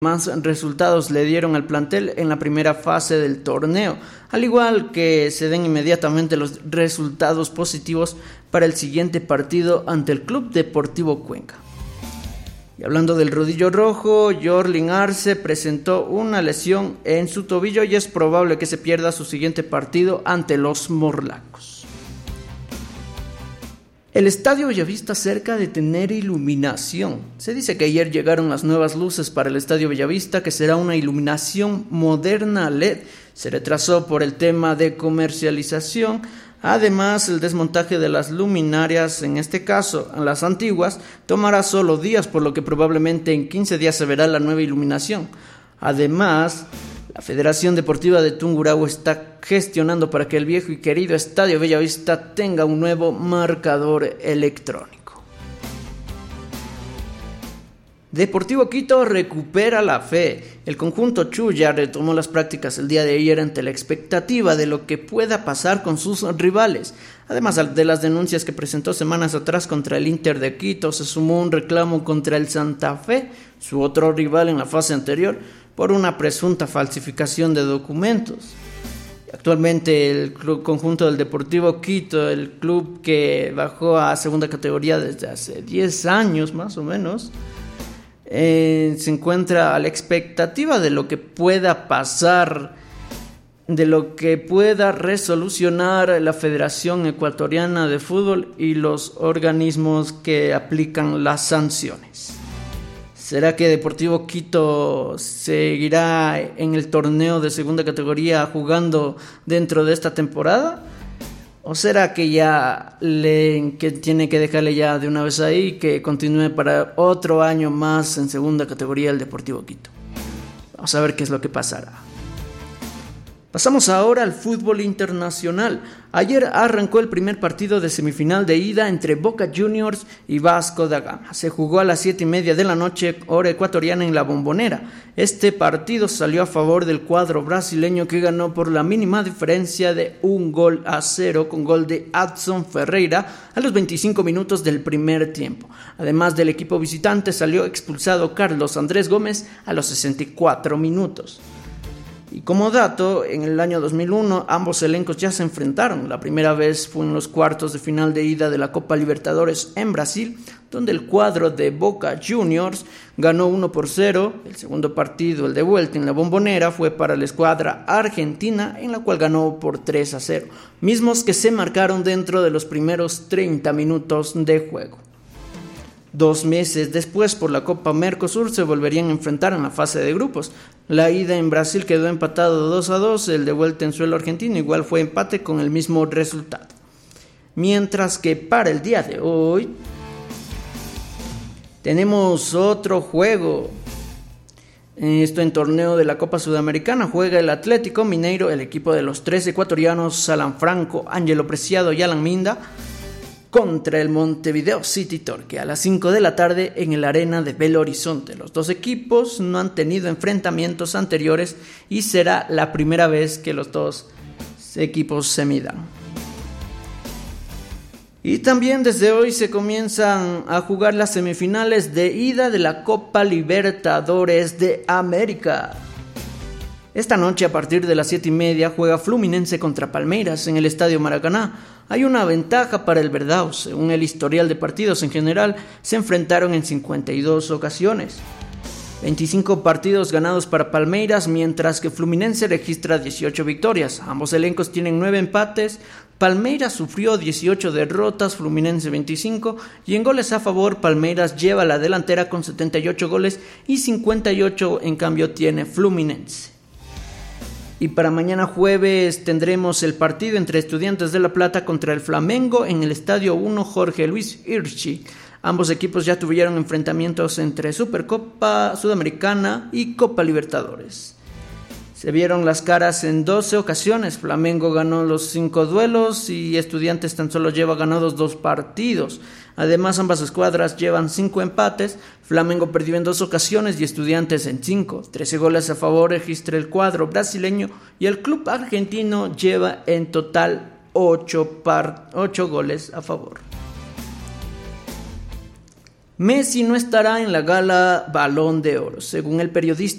más resultados le dieron al plantel en la primera fase del torneo, al igual que se den inmediatamente los resultados positivos para el siguiente partido ante el Club Deportivo Cuenca. Y hablando del rodillo rojo, Jorlin Arce presentó una lesión en su tobillo y es probable que se pierda su siguiente partido ante los Morlacos. El Estadio Bellavista cerca de tener iluminación. Se dice que ayer llegaron las nuevas luces para el Estadio Bellavista, que será una iluminación moderna LED. Se retrasó por el tema de comercialización. Además, el desmontaje de las luminarias, en este caso las antiguas, tomará solo días, por lo que probablemente en 15 días se verá la nueva iluminación. Además, la Federación Deportiva de Tungurahua está gestionando para que el viejo y querido Estadio Bellavista tenga un nuevo marcador electrónico. Deportivo Quito recupera la fe. El conjunto Chuya retomó las prácticas el día de ayer ante la expectativa de lo que pueda pasar con sus rivales. Además de las denuncias que presentó semanas atrás contra el Inter de Quito, se sumó un reclamo contra el Santa Fe, su otro rival en la fase anterior, por una presunta falsificación de documentos. Actualmente el conjunto del Deportivo Quito, el club que bajó a segunda categoría desde hace 10 años más o menos, se encuentra a la expectativa de lo que pueda pasar, de lo que pueda resolucionar la Federación Ecuatoriana de Fútbol y los organismos que aplican las sanciones. ¿Será que Deportivo Quito seguirá en el torneo de segunda categoría jugando dentro de esta temporada? ¿O será que ya que tiene que dejarle ya de una vez ahí, que continúe para otro año más en segunda categoría el Deportivo Quito? Vamos a ver qué es lo que pasará. Pasamos ahora al fútbol internacional. Ayer arrancó el primer partido de semifinal de ida entre Boca Juniors y Vasco da Gama. Se jugó a las 7:30 de la noche, hora ecuatoriana, en La Bombonera. Este partido salió a favor del cuadro brasileño, que ganó por la mínima diferencia de 1-0 con gol de Adson Ferreira a los 25 minutos del primer tiempo. Además del equipo visitante, salió expulsado Carlos Andrés Gómez a los 64 minutos. Y como dato, en el año 2001 ambos elencos ya se enfrentaron. La primera vez fue en los cuartos de final de ida de la Copa Libertadores en Brasil, donde el cuadro de Boca Juniors ganó 1-0. El segundo partido, el de vuelta en La Bombonera, fue para la escuadra argentina, en la cual ganó por 3-0, mismos que se marcaron dentro de los primeros 30 minutos de juego. 2 meses después, por la Copa Mercosur, se volverían a enfrentar en la fase de grupos. La ida en Brasil quedó empatado 2-2, el de vuelta en suelo argentino igual fue empate con el mismo resultado. Mientras que para el día de hoy tenemos otro juego. Esto en torneo de la Copa Sudamericana. Juega el Atlético Mineiro, el equipo de los 3 ecuatorianos, Alan Franco, Ángelo Preciado y Alan Minda, contra el Montevideo City Torque a las 5 de la tarde en el Arena de Belo Horizonte. Los dos equipos no han tenido enfrentamientos anteriores y será la primera vez que los dos equipos se midan. Y también desde hoy se comienzan a jugar las semifinales de ida de la Copa Libertadores de América. Esta noche, a partir de las 7:30, juega Fluminense contra Palmeiras en el Estadio Maracaná. Hay una ventaja para el Verdão. Según el historial de partidos en general, se enfrentaron en 52 ocasiones. 25 partidos ganados para Palmeiras, mientras que Fluminense registra 18 victorias. Ambos elencos tienen 9 empates. Palmeiras sufrió 18 derrotas, Fluminense 25, y en goles a favor, Palmeiras lleva la delantera con 78 goles y 58 en cambio tiene Fluminense. Y para mañana jueves tendremos el partido entre Estudiantes de La Plata contra el Flamengo en el Estadio 1 Jorge Luis Hirschi. Ambos equipos ya tuvieron enfrentamientos entre Supercopa Sudamericana y Copa Libertadores. Se vieron las caras en 12 ocasiones. Flamengo ganó los 5 duelos y Estudiantes tan solo lleva ganados 2 partidos. Además, ambas escuadras llevan 5 empates. Flamengo perdió en 2 ocasiones y Estudiantes en 5. 13 goles a favor registra el cuadro brasileño y el club argentino lleva en total 8 goles a favor. Messi no estará en la gala Balón de Oro. Según el periodista